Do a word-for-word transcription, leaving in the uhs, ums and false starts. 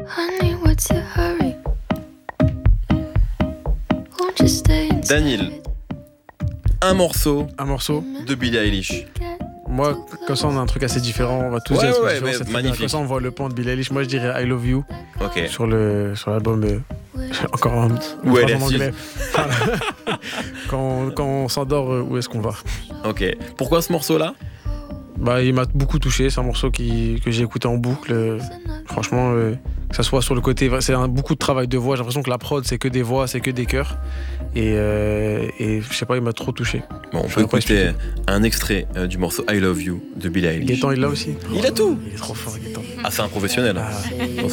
Honey, what's your hurry? Won't you stay inside? Daniel, un morceau Un morceau. de Billie Eilish. Moi, comme ça, on a un truc assez différent. On va tous Ouais, dire un truc ouais, différent, mais c'est très bien. magnifique. Comme ça, on voit le point de Billie Eilish. Moi, je dirais I Love You Ok. sur, le, sur l'album. euh, encore un Où elle phrase est en anglais. quand, quand on s'endort, euh, où est-ce qu'on va? Ok. Pourquoi ce morceau-là? Bah, il m'a beaucoup touché. C'est un morceau qui, que j'ai écouté en boucle. Euh, franchement, euh, que ça soit sur le côté. C'est un, beaucoup de travail de voix. J'ai l'impression que la prod, c'est que des voix, c'est que des chœurs. Et, euh, et je sais pas, il m'a trop touché. Bon, on Je peut sais pas écouter expliquer. un extrait euh, du morceau I Love You de Billie Eilish. Gaëtan, il l'a aussi. Il a tout. Il est trop fort, Gaëtan. Ah, c'est un professionnel. Ah.